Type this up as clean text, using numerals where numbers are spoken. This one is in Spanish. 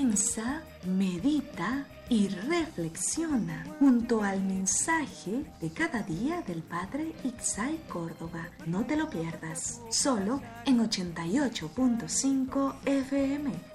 Piensa, medita y reflexiona junto al mensaje de cada día del Padre Itzhak Córdoba. No te lo pierdas, solo en 88.5 FM.